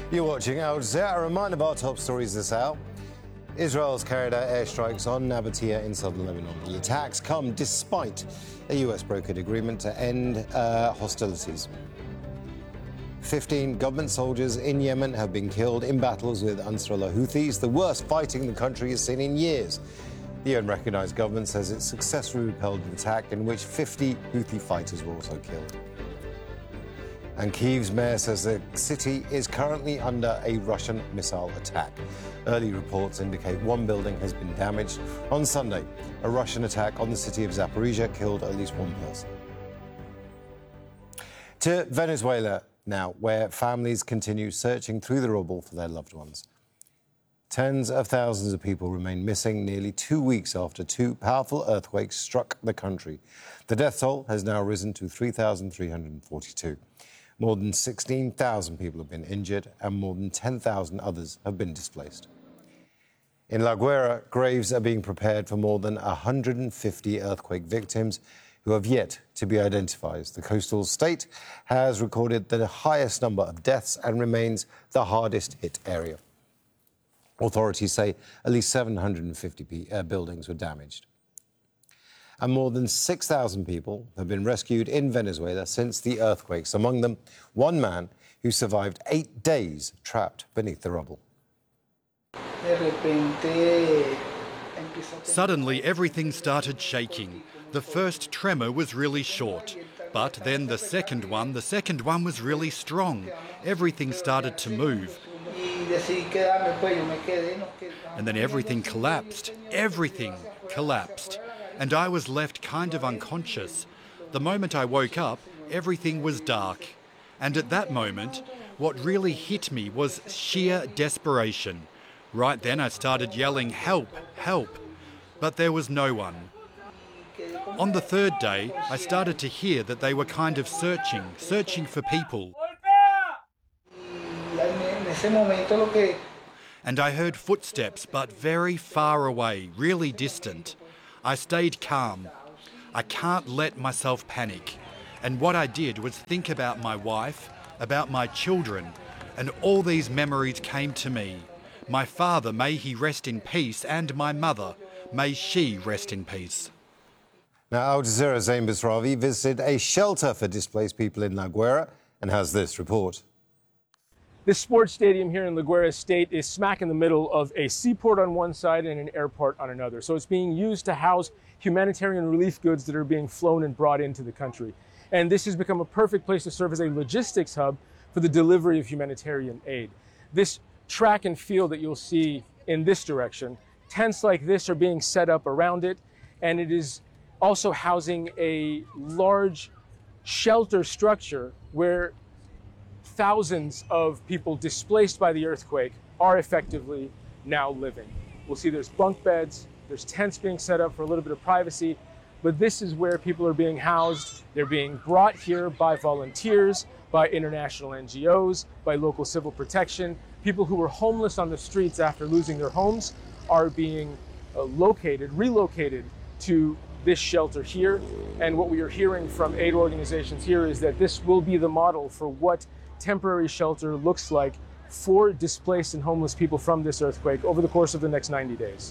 You're watching Al Jazeera. A reminder of our top stories this hour. Israel's carried out airstrikes on Nabatea in southern Lebanon. The attacks come despite a US brokered agreement to end hostilities. 15 government soldiers in Yemen have been killed in battles with Ansarullah Houthis, the worst fighting the country has seen in years. The UN-recognized government says it successfully repelled an attack in which 50 Houthi fighters were also killed. And Kyiv's mayor says the city is currently under a Russian missile attack. Early reports indicate one building has been damaged. On Sunday, a Russian attack on the city of Zaporizhia killed at least one person. To Venezuela now, where families continue searching through the rubble for their loved ones. Tens of thousands of people remain missing nearly 2 weeks after two powerful earthquakes struck the country. The death toll has now risen to 3,342. More than 16,000 people have been injured and more than 10,000 others have been displaced. In La Guaira, graves are being prepared for more than 150 earthquake victims who have yet to be identified. The coastal state has recorded the highest number of deaths and remains the hardest hit area. Authorities say at least 750 buildings were damaged. And more than 6,000 people have been rescued in Venezuela since the earthquakes, among them one man who survived 8 days trapped beneath the rubble. Suddenly, everything started shaking. The first tremor was really short, but then the second one was really strong. Everything started to move. And then everything collapsed. Everything collapsed. And I was left kind of unconscious. The moment I woke up, everything was dark. And at that moment, what really hit me was sheer desperation. Right then I started yelling, "Help, help!" But there was no one. On the third day, I started to hear that they were kind of searching for people. And I heard footsteps, but very far away, really distant. I stayed calm. I can't let myself panic. And what I did was think about my wife, about my children, and all these memories came to me. My father, may he rest in peace, and my mother, may she rest in peace. Now, Al Jazeera's Zain Bisrawi visited a shelter for displaced people in La Guaira and has this report. This sports stadium here in La Guaira State is smack in the middle of a seaport on one side and an airport on another. So it's being used to house humanitarian relief goods that are being flown and brought into the country. And this has become a perfect place to serve as a logistics hub for the delivery of humanitarian aid. This track and field that you'll see in this direction, tents like this are being set up around it, and it is also housing a large shelter structure where thousands of people displaced by the earthquake are effectively now living. We'll see there's bunk beds, there's tents being set up for a little bit of privacy, but this is where people are being housed. They're being brought here by volunteers, by international NGOs, by local civil protection. People who were homeless on the streets after losing their homes are being relocated to this shelter here. And what we are hearing from aid organizations here is that this will be the model for what temporary shelter looks like for displaced and homeless people from this earthquake over the course of the next 90 days.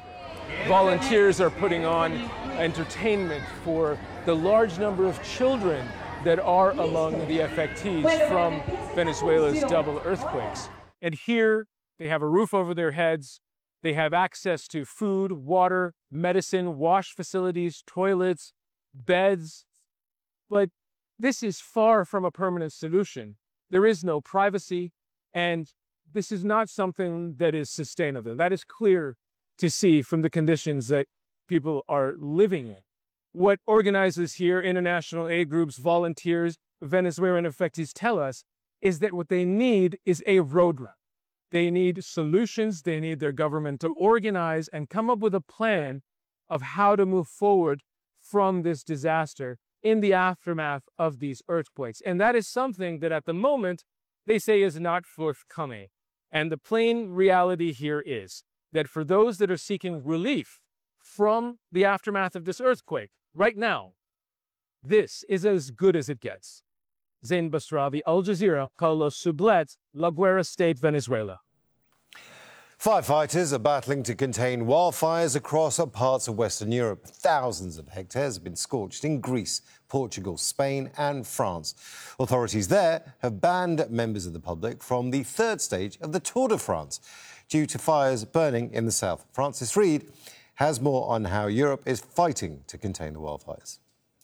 Volunteers are putting on entertainment for the large number of children that are among the affectees from Venezuela's double earthquakes. And here they have a roof over their heads. They have access to food, water, medicine, wash facilities, toilets, beds. But this is far from a permanent solution. There is no privacy, and this is not something that is sustainable. That is clear to see from the conditions that people are living in. What organizers here, international aid groups, volunteers, Venezuelan affectees tell us is that what they need is a roadmap. They need solutions. They need their government to organize and come up with a plan of how to move forward from this disaster in the aftermath of these earthquakes. And that is something that at the moment they say is not forthcoming. And the plain reality here is that for those that are seeking relief from the aftermath of this earthquake right now, this is as good as it gets. Zain Basravi, Al Jazeera, Carlos Sublet, La Guera State, Venezuela. Firefighters are battling to contain wildfires across parts of Western Europe. Thousands of hectares have been scorched in Greece, Portugal, Spain and France. Authorities there have banned members of the public from the third stage of the Tour de France due to fires burning in the south. Francis Reid has more on how Europe is fighting to contain the wildfires.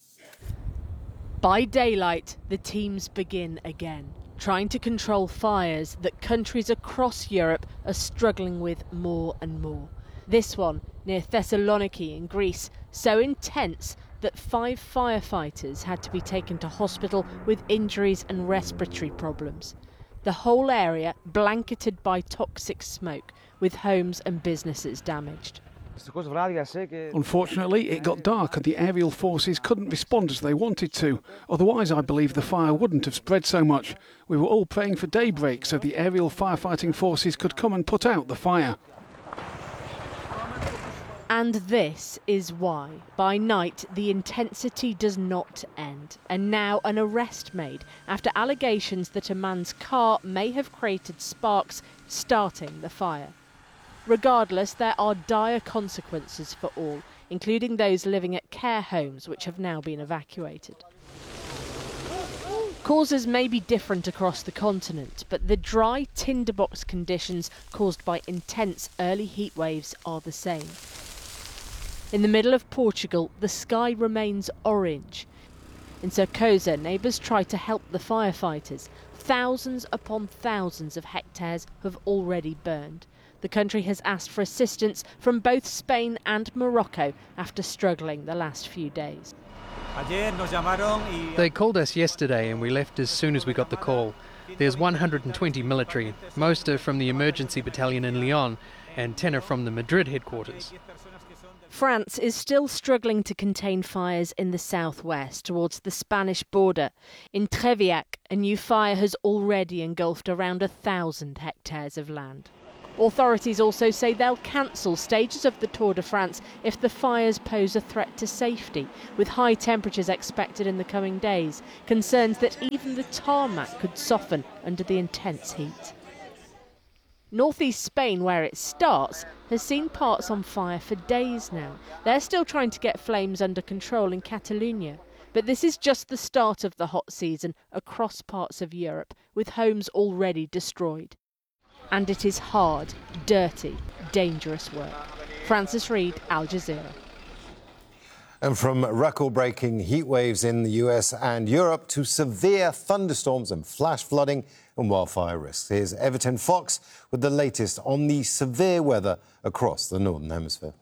By daylight, the teams begin again, trying to control fires that countries across Europe are struggling with more and more. This one, near Thessaloniki in Greece, so intense that 5 firefighters had to be taken to hospital with injuries and respiratory problems. The whole area blanketed by toxic smoke, with homes and businesses damaged. Unfortunately, it got dark and the aerial forces couldn't respond as they wanted to. Otherwise, I believe the fire wouldn't have spread so much. We were all praying for daybreak so the aerial firefighting forces could come and put out the fire. And this is why, by night, the intensity does not end. And now an arrest made after allegations that a man's car may have created sparks, starting the fire. Regardless, there are dire consequences for all, including those living at care homes, which have now been evacuated. Causes may be different across the continent, but the dry tinderbox conditions caused by intense early heat waves are the same. In the middle of Portugal, the sky remains orange. In Cercosa, neighbours try to help the firefighters. Thousands upon thousands of hectares have already burned. The country has asked for assistance from both Spain and Morocco after struggling the last few days. They called us yesterday and we left as soon as we got the call. There's 120 military. Most are from the emergency battalion in Lyon and 10 are from the Madrid headquarters. France is still struggling to contain fires in the southwest towards the Spanish border. In Treviac, a new fire has already engulfed around 1,000 hectares of land. Authorities also say they'll cancel stages of the Tour de France if the fires pose a threat to safety, with high temperatures expected in the coming days, concerns that even the tarmac could soften under the intense heat. Northeast Spain, where it starts, has seen parts on fire for days now. They're still trying to get flames under control in Catalonia. But this is just the start of the hot season across parts of Europe, with homes already destroyed. And it is hard, dirty, dangerous work. Francis Reid, Al Jazeera. And from record-breaking heat waves in the US and Europe to severe thunderstorms and flash flooding and wildfire risks. Here's Everton Fox with the latest on the severe weather across the Northern Hemisphere.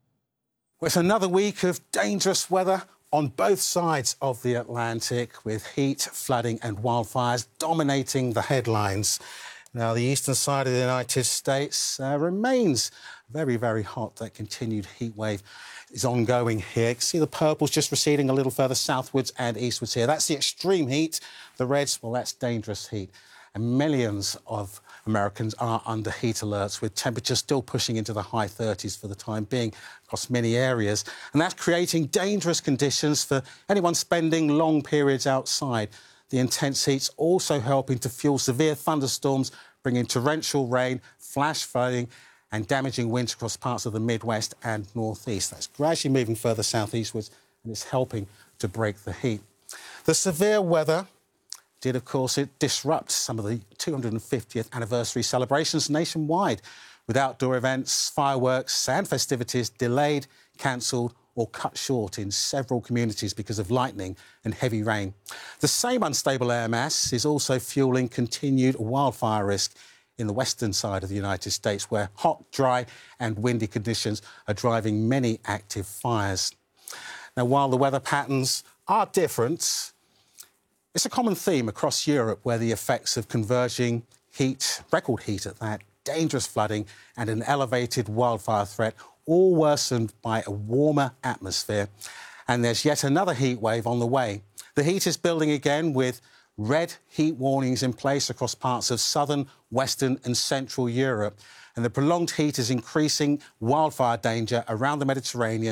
Well, it's another week of dangerous weather on both sides of the Atlantic, with heat, flooding and wildfires dominating the headlines. Now, the eastern side of the United States remains very, very hot. That continued heat wave is ongoing here. You can see the purple's just receding a little further southwards and eastwards here. That's the extreme heat. The reds, well, that's dangerous heat. And millions of Americans are under heat alerts, with temperatures still pushing into the high 30s for the time being across many areas. And that's creating dangerous conditions for anyone spending long periods outside. The intense heat's also helping to fuel severe thunderstorms, bringing torrential rain, flash flooding and damaging winds across parts of the Midwest and Northeast. That's gradually moving further southeastwards and it's helping to break the heat. The severe weather did, of course, disrupt some of the 250th anniversary celebrations nationwide, with outdoor events, fireworks and festivities delayed, cancelled or cut short in several communities because of lightning and heavy rain. The same unstable air mass is also fuelling continued wildfire risk in the western side of the United States, where hot, dry and windy conditions are driving many active fires. Now, while the weather patterns are different, it's a common theme across Europe, where the effects of converging heat, record heat at that, dangerous flooding and an elevated wildfire threat, all worsened by a warmer atmosphere. And there's yet another heat wave on the way. The heat is building again, with red heat warnings in place across parts of southern, western and central Europe. And the prolonged heat is increasing wildfire danger around the Mediterranean,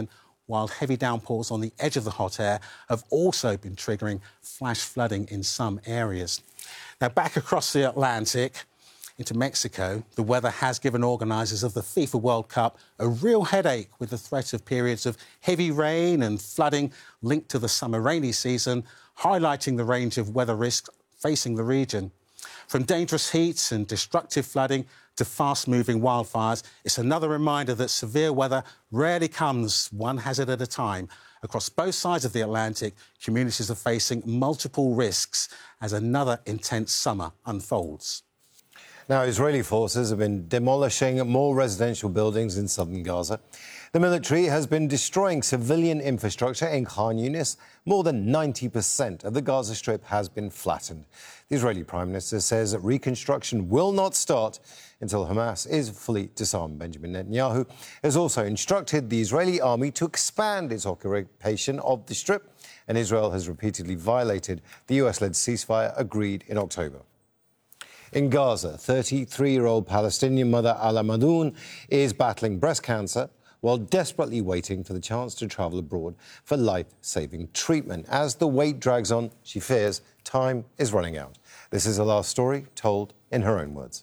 while heavy downpours on the edge of the hot air have also been triggering flash flooding in some areas. Now, back across the Atlantic into Mexico, the weather has given organisers of the FIFA World Cup a real headache with the threat of periods of heavy rain and flooding linked to the summer rainy season, highlighting the range of weather risks facing the region. From dangerous heat and destructive flooding to fast-moving wildfires, it's another reminder that severe weather rarely comes one hazard at a time. Across both sides of the Atlantic, communities are facing multiple risks as another intense summer unfolds. Now, Israeli forces have been demolishing more residential buildings in southern Gaza. The military has been destroying civilian infrastructure in Khan Yunis. More than 90% of the Gaza Strip has been flattened. The Israeli Prime Minister says that reconstruction will not start until Hamas is fully disarmed. Benjamin Netanyahu has also instructed the Israeli army to expand its occupation of the Strip, and Israel has repeatedly violated the US-led ceasefire agreed in October. In Gaza, 33-year-old Palestinian mother Ala Madoun is battling breast cancer while desperately waiting for the chance to travel abroad for life-saving treatment. As the wait drags on, she fears time is running out. This is her last story, told in her own words.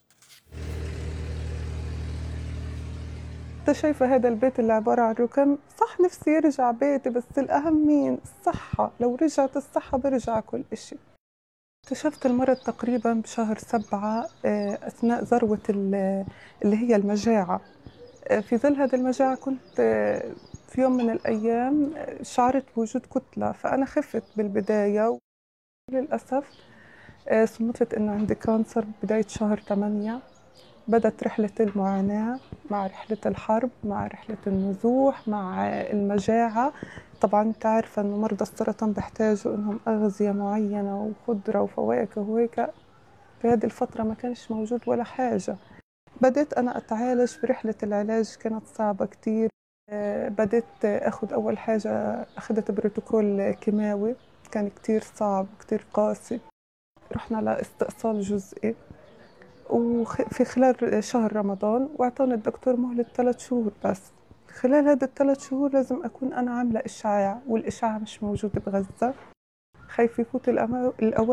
انت شايفة هذا البيت اللي عبارة عن ركام صح نفسي يرجع بيتي بس الأهم مين الصحة لو رجعت الصحة برجع كل إشي. اكتشفت المرض تقريبا بشهر 7 أثناء ذروة اللي هي المجاعة. في ظل هذه المجاعة كنت في يوم من الأيام شعرت بوجود كتلة فأنا خفت بالبداية وللأسف صنفت إنه عندي كانسر بداية شهر 8. بدأت رحلة المعاناة مع رحلة الحرب مع رحلة النزوح مع المجاعة. طبعاً أنت عارفة إنه مرضى السرطان بيحتاجوا إنهم أغذية معينة وخضرة وفواكه وهيك. في هذه الفترة ما كانش موجود ولا حاجة. بدأت أنا أتعالج برحلة العلاج كانت صعبة كتير. بدأت أخذ أول حاجة أخذت بروتوكول كيماوي كان كتير صعب كتير قاسي. رحنا لاستئصال جزئي وفي خلال شهر رمضان واعطاني الدكتور مهلة 3 شهور بس. خلال هذه ال3 شهور لازم أكون أنا عاملة إشعاع والإشعاع مش موجود بغزة. خايف يفوت الأوان